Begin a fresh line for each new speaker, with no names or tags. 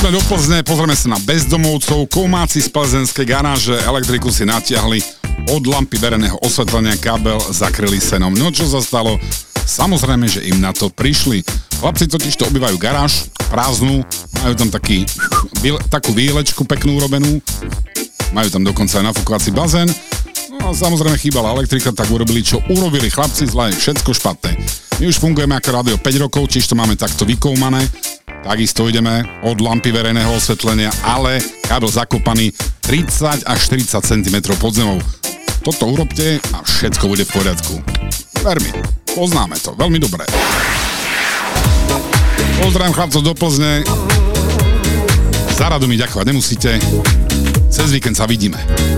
Poďme do Plzne, pozrieme sa na bezdomovcov. Koumáci z plzenskej garáže elektriku si natiahli, od lampy verejného osvetlenia kábel zakryli senom. No čo sa stalo? Samozrejme, že im na to prišli. Chlapci totiž to obývajú garáž, prázdnu, majú tam takú výlečku peknú urobenú, majú tam dokonca aj nafúkovací bazén. No a samozrejme chýbala elektrika, tak urobili, čo urobili chlapci, zle, všetko špatné. My už fungujeme ako rádio 5 rokov, čiže to máme takto vykoumané. Takisto ideme od lampy verejného osvetlenia, ale kábel zakopaný 30 až 40 cm pod zemou. Toto urobte a všetko bude v poriadku. Ver mi, poznáme to, veľmi dobre. Pozdravím chlapcov do Plzne. Za radu mi ďakovať nemusíte. Cez víkend sa vidíme.